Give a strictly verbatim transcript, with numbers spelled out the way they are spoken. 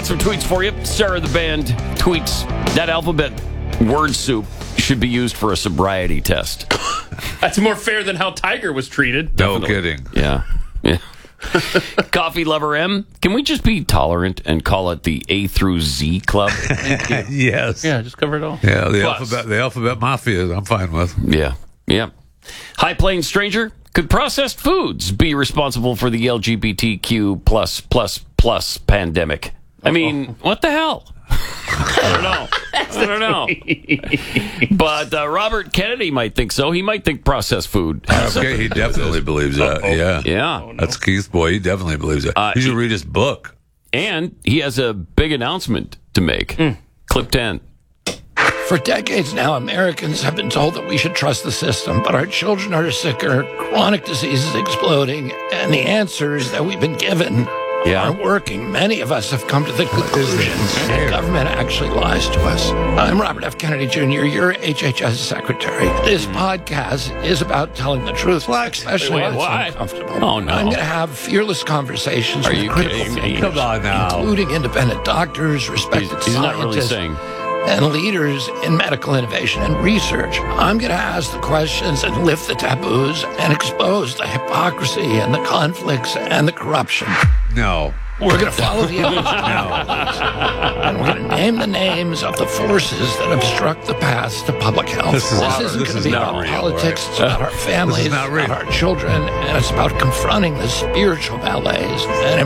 some tweets for you. Sarah the Band tweets, that alphabet word soup should be used for a sobriety test. That's more fair than how Tiger was treated. No Definitely. kidding. Yeah. Yeah. Coffee lover M, can we just be tolerant and call it the A through Z club? Yes. Yeah, just cover it all. Yeah, the Plus. alphabet, the alphabet mafia. I'm fine with. Yeah. Yeah. High Plains Stranger, could processed foods be responsible for the L G B T Q plus plus plus pandemic? I mean, what the hell? I don't know. I don't know. But uh, Robert Kennedy might think so. He might think processed food. has Okay, something he to do with definitely this. believes that. Yeah. Yeah. That's Keith's boy. He definitely believes that. Uh, you should he- read his book. And he has a big announcement to make. Clip ten. For decades now, Americans have been told that we should trust the system, but our children are sicker, chronic diseases exploding, and the answers that we've been given Yeah. aren't working. Many of us have come to the conclusion that government actually lies to us. I'm Robert F. Kennedy Junior, your H H S secretary. This podcast is about telling the truth, especially Wait, when it's what? uncomfortable. Oh, no. I'm going to have fearless conversations Are with you critical kidding me? thinkers, Come on now. including independent doctors, He's, respected he's not really scientists, saying. and leaders in medical innovation and research. I'm going to ask the questions and lift the taboos and expose the hypocrisy and the conflicts and the corruption. No. We're going to follow the evidence and we're going to name the names of the forces that obstruct the paths to public health. This is this not- isn't this going to is be not about real, politics. right? It's about our families, not real. about our children, and it's about confronting the spiritual malaise and